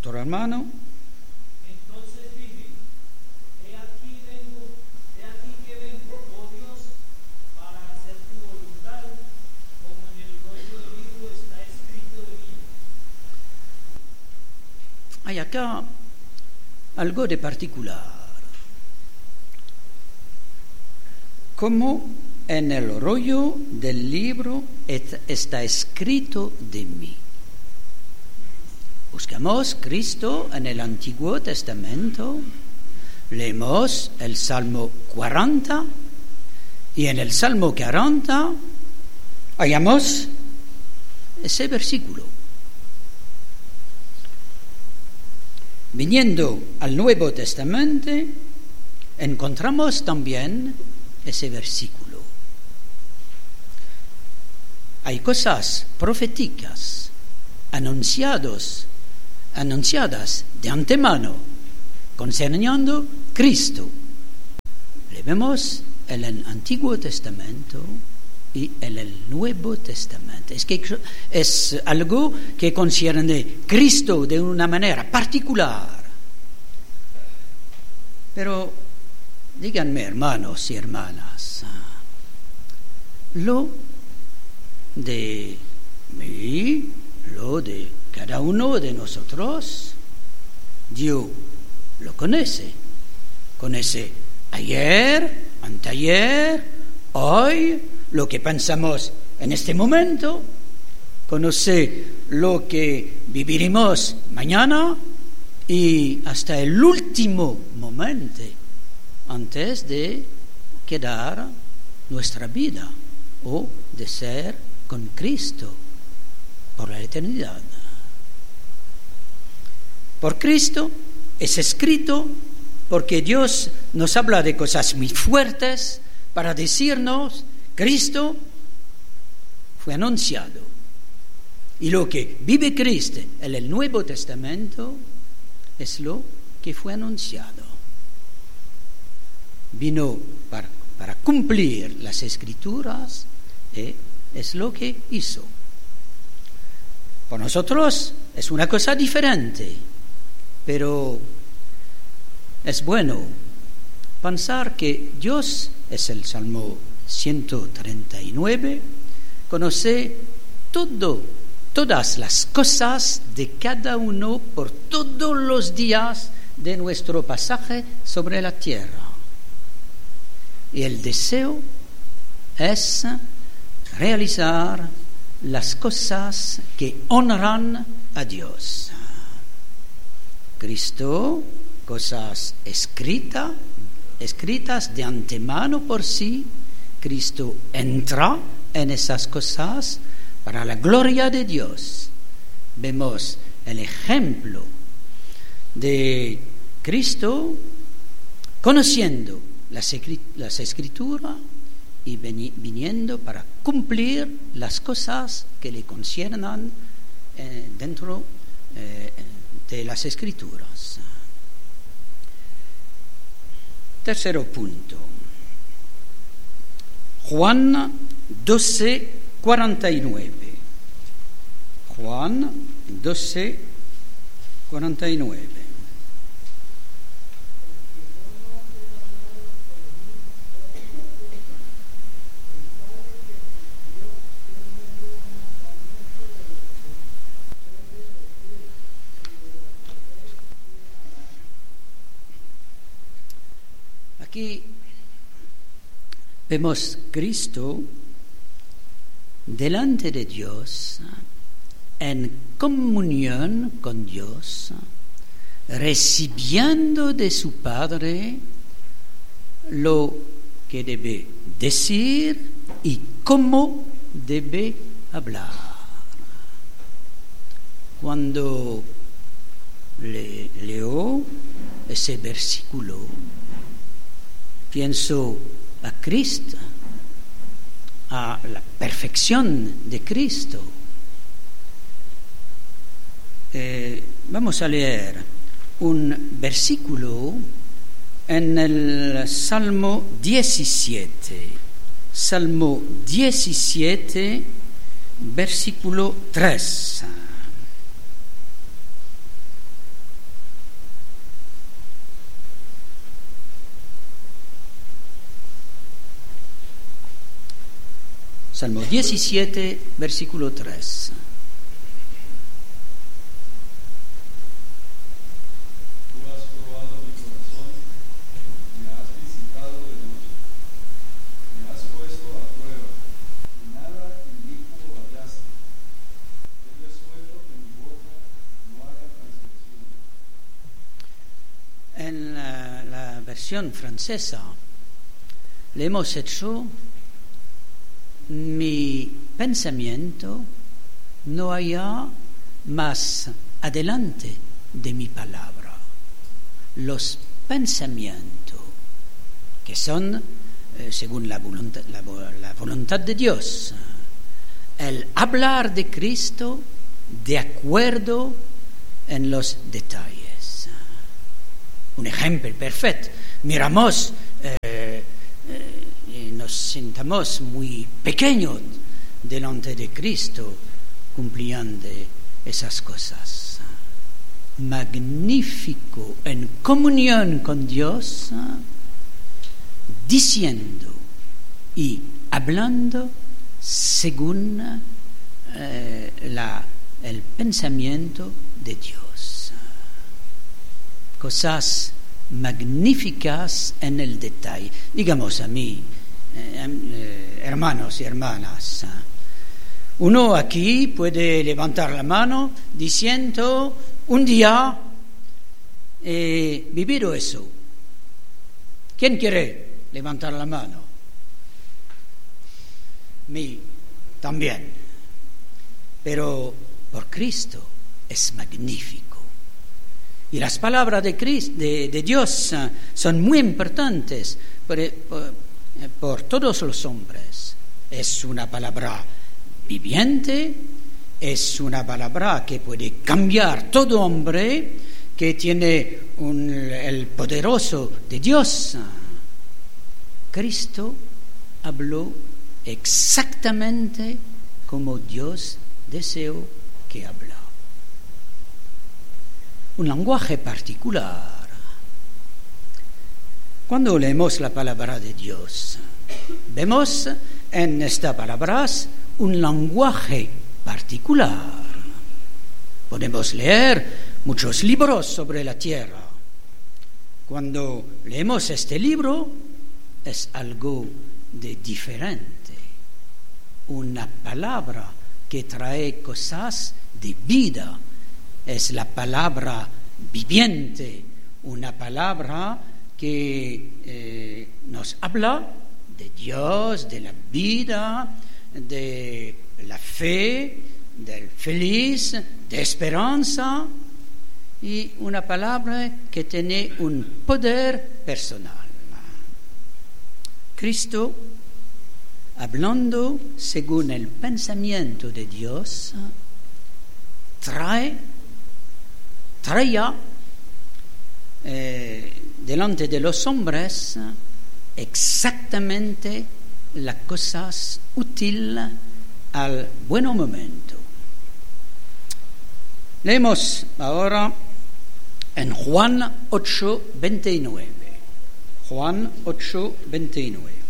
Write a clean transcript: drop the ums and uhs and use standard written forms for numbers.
Otro hermano. Entonces dije, he aquí que vengo, oh Dios, para hacer tu voluntad, como en el rollo del libro está escrito de mí. Hay acá algo de particular. Como en el rollo del libro está escrito de mí. Buscamos Cristo en el Antiguo Testamento, leemos el Salmo 40 y en el Salmo 40 hallamos ese versículo. Viniendo al Nuevo Testamento, encontramos también ese versículo. Hay cosas proféticas anunciadas de antemano concerniendo Cristo. Le vemos en el Antiguo Testamento y en el Nuevo Testamento. Es algo que concierne Cristo de una manera particular. Pero díganme, hermanos y hermanas, lo de mí, lo de cada uno de nosotros, Dios lo conoce. Conoce ayer, anteayer, hoy, lo que pensamos en este momento, conoce lo que viviremos mañana y hasta el último momento antes de quedar nuestra vida o de ser con Cristo por la eternidad. Por Cristo es escrito porque Dios nos habla de cosas muy fuertes para decirnos: Cristo fue anunciado. Y lo que vive Cristo en el Nuevo Testamento es lo que fue anunciado. Vino para cumplir las Escrituras y es lo que hizo. Por nosotros es una cosa diferente, pero es bueno pensar que Dios, es el Salmo 139, conoce todas las cosas de cada uno por todos los días de nuestro pasaje sobre la tierra. Y el deseo es realizar las cosas que honran a Dios. Cristo, cosas escritas de antemano por sí, Cristo entra en esas cosas para la gloria de Dios. Vemos el ejemplo de Cristo conociendo las Escrituras y viniendo para cumplir las cosas que le conciernan dentro de las Escrituras. Tercero punto. Juan 12:49. Juan 12:49. Aquí vemos Cristo delante de Dios, en comunión con Dios, recibiendo de su Padre lo que debe decir y cómo debe hablar. Cuando leo ese versículo, pienso a Cristo, a la perfección de Cristo. Vamos a leer un versículo en el Salmo 17. Salmo 17, versículo 3. Salmo 17, versículo 3. En la versión francesa le hemos hecho: mi pensamiento no haya más adelante de mi palabra. Los pensamientos que son según la voluntad de Dios, el hablar de Cristo de acuerdo en los detalles. Un ejemplo perfecto: miramos y nos sintamos muy pequeños delante de Cristo cumpliendo esas cosas. Magnífico en comunión con Dios, diciendo y hablando según el pensamiento de Dios. Cosas magníficas en el detalle. Digamos a mí, hermanos y hermanas, uno aquí puede levantar la mano diciendo: un día he vivido eso. ¿Quién quiere levantar la mano? Mí también. Pero por Cristo es magnífico. Y las palabras de Dios son muy importantes por todos los hombres. Es una palabra viviente, es una palabra que puede cambiar todo hombre, que tiene el poderoso de Dios. Cristo habló exactamente como Dios deseó que hablara. Un lenguaje particular. Cuando leemos la palabra de Dios, vemos en estas palabras un lenguaje particular. Podemos leer muchos libros sobre la tierra. Cuando leemos este libro, es algo de diferente. Una palabra que trae cosas de vida. Es la palabra viviente, una palabra que nos habla de Dios, de la vida, de la fe, del feliz, de esperanza, y una palabra que tiene un poder personal. Cristo, hablando según el pensamiento de Dios, traía delante de los hombres exactamente las cosas útiles al buen momento. Leemos ahora en Juan 8:29. Juan 8:29.